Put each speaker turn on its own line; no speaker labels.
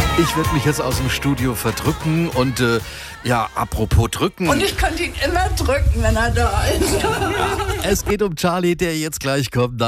Ich werde mich jetzt aus dem Studio verdrücken und apropos drücken.
Und ich könnte ihn immer drücken, wenn er da ist.
Es geht um Charlie, der jetzt gleich kommt.